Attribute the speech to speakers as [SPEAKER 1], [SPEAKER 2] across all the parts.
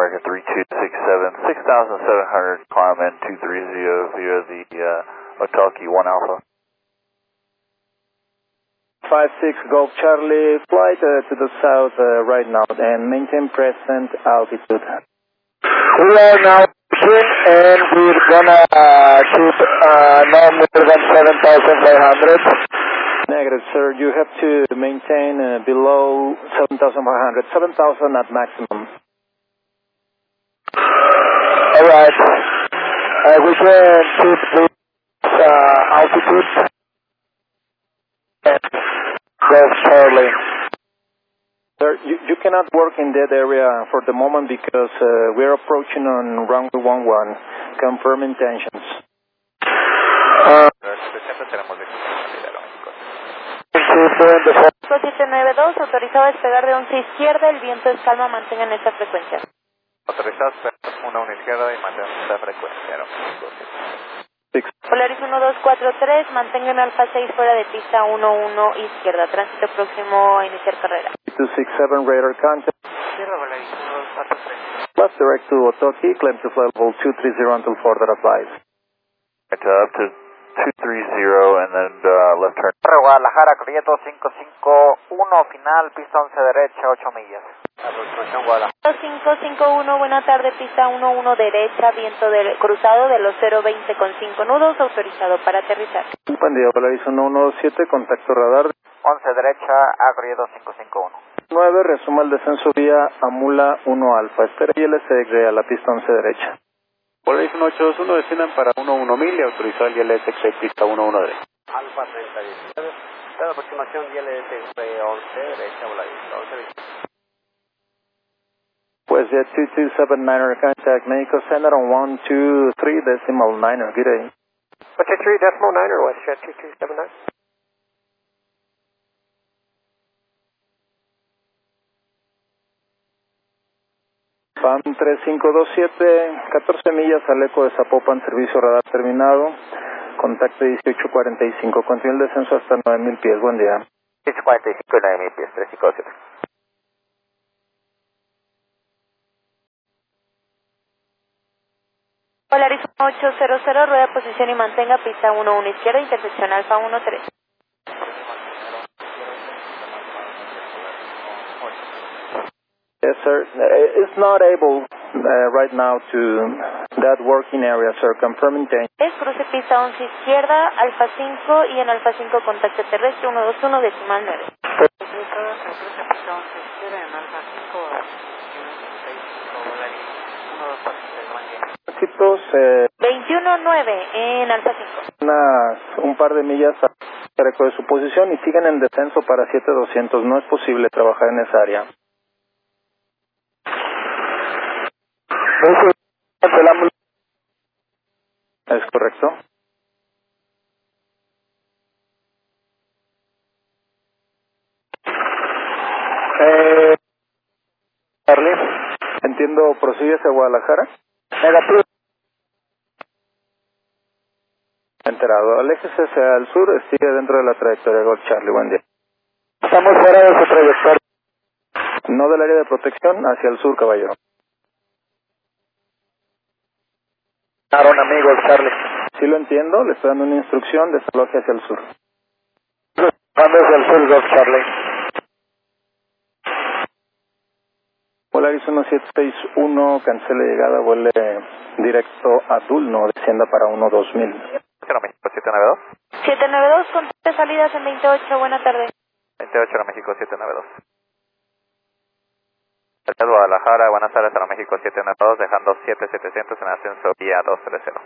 [SPEAKER 1] American 3267, 6,700, climb in 230 via the Otaki 1 Alpha.
[SPEAKER 2] 56 Golf Charlie, flight to the south right now and maintain present altitude.
[SPEAKER 3] We are now pushing and we're gonna keep no more than 7,500.
[SPEAKER 2] Negative, sir. You have to maintain below 7,500. 7,000 at maximum.
[SPEAKER 3] Alright. We can keep this altitude. Golf Charlie.
[SPEAKER 2] Sir, you cannot work in that area for the moment because we're approaching on runway 11. Confirm intentions.
[SPEAKER 4] 792, autorizado a despegar de 11 izquierda, el viento es calma, mantengan esta frecuencia.
[SPEAKER 1] Autorizado a despegar 1 izquierda y mantengan esta frecuencia.
[SPEAKER 4] Polaris 1243, mantengan Alfa 6 fuera de pista 11 izquierda, tránsito próximo a iniciar carrera.
[SPEAKER 2] 267 radar contact.
[SPEAKER 1] Sierra Polaris 1243.
[SPEAKER 2] Plus direct to Otoki, claim to fly level 230 until further advice.
[SPEAKER 1] Up to 230 and then left turn.
[SPEAKER 5] Guadalajara, corriendo 551, final, pista 11 derecha, 8 millas. Aproximación Guadalajara.
[SPEAKER 4] 551, buena tarde, pista 11 derecha, viento cruzado de los 020 con 5 nudos, autorizado para aterrizar.
[SPEAKER 2] Buen día, Polaris 117, contacto radar.
[SPEAKER 5] 11 derecha, a corriendo 551.
[SPEAKER 2] 9, resuma el descenso vía Amula 1 Alfa. Espera ILS a la pista 11 derecha.
[SPEAKER 6] Polaris 1821, desciendan para 11.000 y autorizado el ILS pista 11 derecha.
[SPEAKER 5] Alfa 3019, la aproximación ILS 11 derecha, Polaris 11.
[SPEAKER 2] Pues ya 2279 contact Mexico Center on 123.9, good day.
[SPEAKER 5] 123.9, WestJet 2279.
[SPEAKER 2] PAM 3527, 14 millas al eco de Zapopan, servicio radar terminado. Contacto 1845, continúa el descenso hasta 9000 pies, buen día.
[SPEAKER 5] 1845 y 9000 pies, 357.
[SPEAKER 4] Polaris 1800, rueda posición y mantenga pista 11 izquierda, intersección Alfa 13.
[SPEAKER 2] Yes, sir. It's not able right now to that working area, sir. Confirm intention.
[SPEAKER 4] Es cruce pista 11 izquierda, Alfa 5 y en Alfa 5 contacto terrestre 121 decimal 9.
[SPEAKER 2] Éxitos,
[SPEAKER 4] 21-9 en Alfa 5.
[SPEAKER 2] Un par de millas al eco de su posición y siguen en descenso para 7200. No es posible trabajar en esa área. ¿Es correcto?
[SPEAKER 3] Charlie.
[SPEAKER 2] Entiendo, ¿prosigue hacia Guadalajara?
[SPEAKER 3] Negativo.
[SPEAKER 2] Enterado. Aléjese hacia el sur, sigue dentro de la trayectoria Golf Charlie. Buen día.
[SPEAKER 3] Estamos fuera de su trayectoria.
[SPEAKER 2] No del área de protección, hacia el sur, caballero.
[SPEAKER 3] Amigos, Charlie.
[SPEAKER 2] Sí lo entiendo, le estoy dando una instrucción, desaloje hacia el sur.
[SPEAKER 3] Hacia el sur, Golf Charlie.
[SPEAKER 2] Polaris 1761, cancele llegada, vuele directo a Dulno, descienda para 12000.
[SPEAKER 1] México 792.
[SPEAKER 4] 792, contacte salidas en 28, buena tarde.
[SPEAKER 1] 28 México 792. Guadalajara, buenas tardes a México 792, dejando 7700 en ascenso vía 230.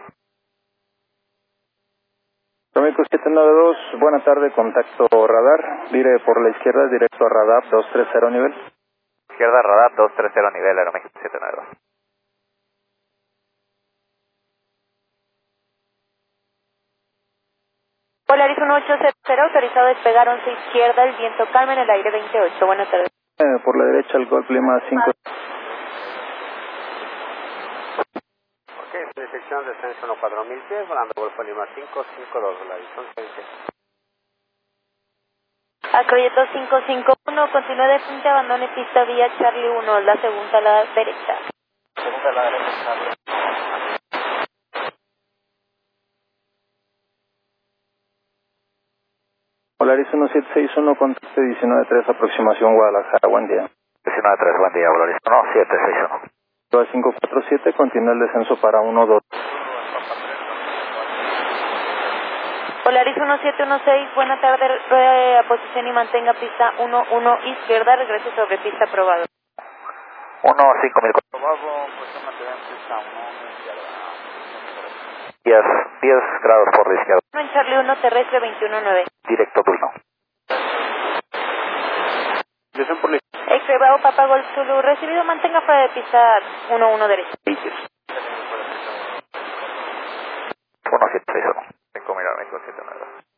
[SPEAKER 2] México 792, buena tarde, contacto radar, vire por la izquierda directo a radar 230 nivel.
[SPEAKER 1] Izquierda radar 230 nivel, Aeroméxico 792.
[SPEAKER 4] Polaris 1800, autorizado a despegar 11 izquierda, el viento calma en el aire 28, buenas tardes.
[SPEAKER 2] Por la derecha el Golf Lima 5.
[SPEAKER 5] Ok, dirección descenso 4000 pies, volando Golfo Lima 552, Polaris 1120.
[SPEAKER 4] Acroyeto 551, continúe de frente, abandone pista vía Charlie 1, la segunda a la derecha.
[SPEAKER 2] segunda a la derecha. Polaris 1761, contacto 19-3, aproximación Guadalajara, buen día.
[SPEAKER 1] 19-3, buen día, Polaris 1761.
[SPEAKER 2] 547, continúa el descenso para 1-2.
[SPEAKER 4] Polaris 1716, buena tarde, rueda a posición y mantenga pista 11 izquierda, regrese sobre pista aprobado.
[SPEAKER 1] 1-5000.
[SPEAKER 2] Aprobado, pues mantener pista 1 izquierda.
[SPEAKER 1] 10 grados por la izquierda.
[SPEAKER 4] En Charlie 1, terrestre 21-9.
[SPEAKER 1] Directo turno.
[SPEAKER 6] Dirección por la
[SPEAKER 4] X-Ray Bravo, Papa Golf Zulu, recibido, mantenga fuera de pista 11 derecha.